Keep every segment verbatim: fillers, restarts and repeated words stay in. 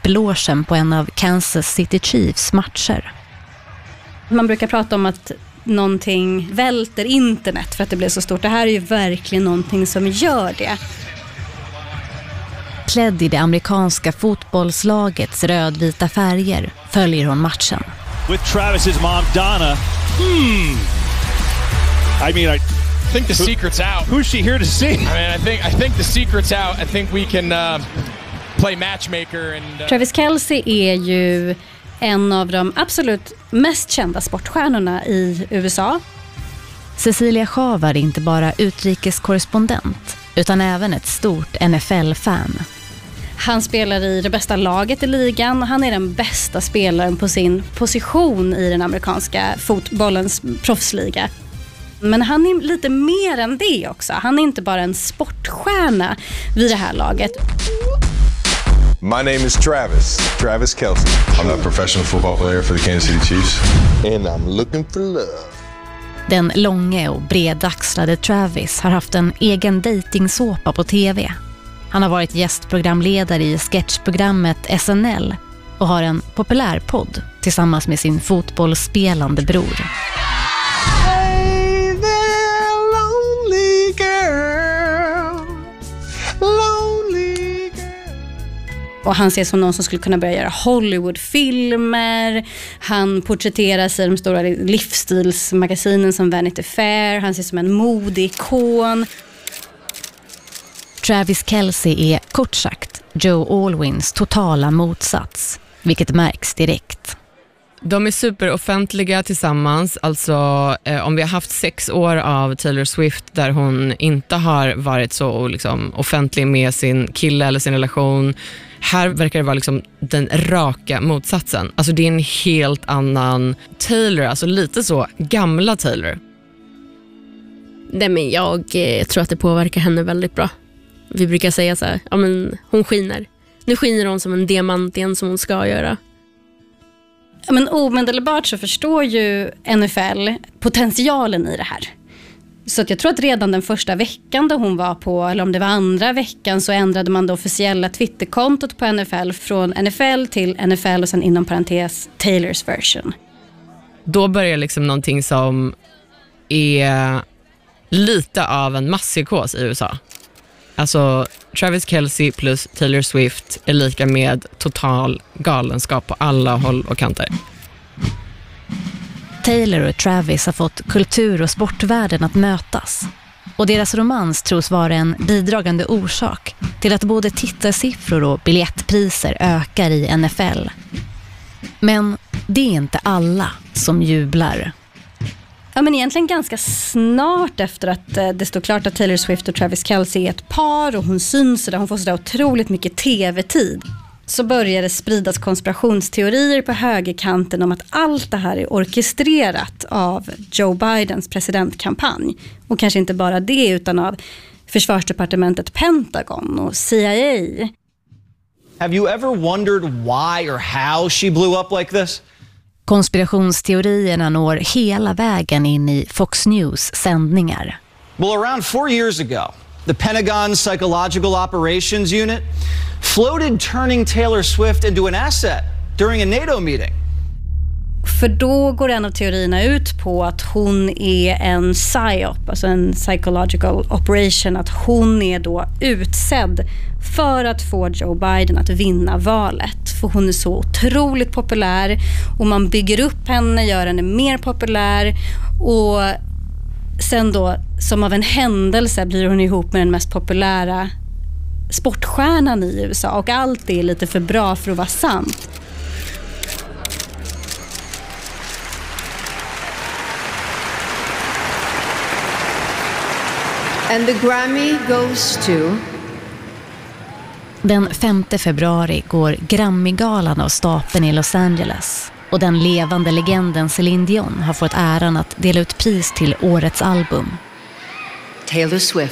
V I P-logen på en av Kansas City Chiefs matcher. Man brukar prata om att någonting välter internet för att det blir så stort. Det här är ju verkligen någonting som gör det. Klädd i det amerikanska fotbollslagets rödvita färger följer hon matchen. With Travis's mom Donna. Hmm. I mean, I think the secret's out. Who's she here to see? I mean, I think I think the secret's out. I think we can uh, play matchmaker and uh... Travis Kelce är ju en av de absolut mest kända sportstjärnorna i U S A. Cecilia Schavar är inte bara utrikeskorrespondent utan även ett stort N F L-fan. Han spelar i det bästa laget i ligan och han är den bästa spelaren på sin position i den amerikanska fotbollens proffsliga. Men han är lite mer än det också. Han är inte bara en sportstjärna vid det här laget. My name is Travis, Travis Kelce. I'm a professional football player for the Kansas City Chiefs. And I'm looking for love. Den långe och bredaxlade Travis har haft en egen dejtingsåpa på T V. Han har varit gästprogramledare i sketchprogrammet S N L och har en populär podd tillsammans med sin fotbollsspelande bror. Hey there, lonely girl, lonely girl. Och han ses som någon som skulle kunna börja göra Hollywoodfilmer. Han porträtteras i de stora livsstilsmagasinen som Vanity Fair. Han ses som en modeikon. Travis Kelce är kort sagt Joe Alwins totala motsats, vilket märks direkt. De är superoffentliga tillsammans, alltså eh, om vi har haft sex år av Taylor Swift där hon inte har varit så liksom, offentlig med sin kille eller sin relation. Här verkar det vara liksom den raka motsatsen. Alltså det är en helt annan Taylor, alltså lite så gamla Taylor. Nej, men jag eh, tror att det påverkar henne väldigt bra. Vi brukar säga så här, ja men hon skiner. Nu skiner hon som en diamant igen som hon ska göra. Ja, men omedelbart så förstår ju N F L potentialen i det här. Så att jag tror att redan den första veckan då hon var på, eller om det var andra veckan, så ändrade man det officiella Twitterkontot på N F L från N F L till N F L och sen inom parentes Taylors version. Då börjar liksom någonting som är lite av en masspsykos i U S A. Alltså Travis Kelce plus Taylor Swift är lika med total galenskap på alla håll och kanter. Taylor och Travis har fått kultur- och sportvärlden att mötas. Och deras romans tros vara en bidragande orsak till att både tittarsiffror och biljettpriser ökar i N F L. Men det är inte alla som jublar. Ja, men egentligen ganska snart efter att eh, det står klart att Taylor Swift och Travis Kelce är ett par och hon syns där, hon får så där otroligt mycket tv-tid, så börjar det spridas konspirationsteorier på högerkanten om att allt det här är orkestrerat av Joe Bidens presidentkampanj. Och kanske inte bara det utan av försvarsdepartementet Pentagon och C I A. Have you ever wondered why or how she blew up like this? Konspirationsteorierna når hela vägen in i Fox News sändningar. Well, around four years ago, the Pentagon's Psychological Operations Unit floated turning Taylor Swift into an asset during a NATO meeting. För då går en av teorierna ut på att hon är en psyop, alltså en psychological operation, att hon är då utsedd för att få Joe Biden att vinna valet. För hon är så otroligt populär och man bygger upp henne, gör henne mer populär, och sen då som av en händelse blir hon ihop med den mest populära sportstjärnan i U S A, och allt är lite för bra för att vara sant. And the Grammy goes to... Den femte februari går Grammy-galan av stapeln i Los Angeles. Och den levande legenden Celine Dion har fått äran att dela ut pris till årets album. Taylor Swift.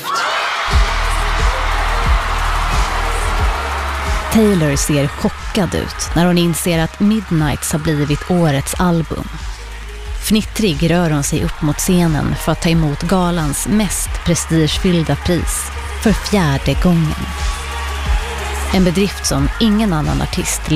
Taylor ser chockad ut när hon inser att Midnights har blivit årets album. Fnittrig rör hon sig upp mot scenen för att ta emot galans mest prestigefyllda pris för fjärde gången. En bedrift som ingen annan artist